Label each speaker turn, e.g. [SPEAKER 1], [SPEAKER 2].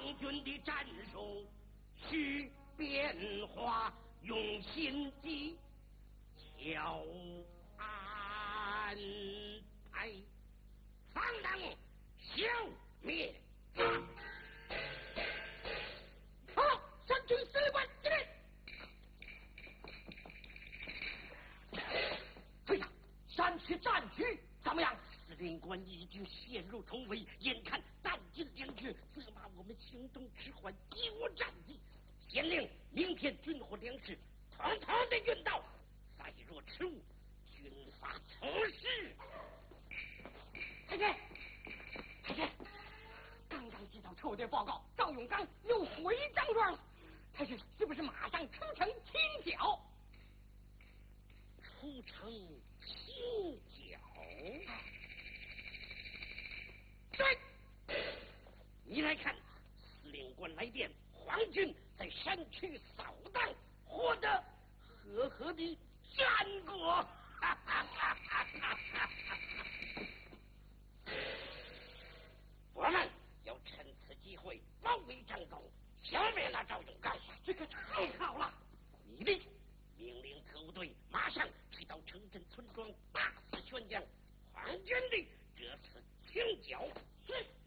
[SPEAKER 1] 军的战术需变化，用心机巧安排，方能消灭。
[SPEAKER 2] 好，山区司令官这边。队长，山区战局怎么样？
[SPEAKER 1] 司令官已经陷入重围，眼看弹尽粮绝，责骂我们行动迟缓，贻误战机。县令明天军火粮食统统的运到，再若迟误，军法从事。
[SPEAKER 2] 太监，太监，刚刚接到车队报告，赵永刚又回张庄了。太监是不是马上出城清剿？
[SPEAKER 1] 出城清剿？对，你来看，司令官来电，皇军在山区扫荡，获得赫赫的战果。我们要趁此机会包围张总，消灭了赵永刚。
[SPEAKER 2] 这个太好了！
[SPEAKER 1] 你的命令特务队马上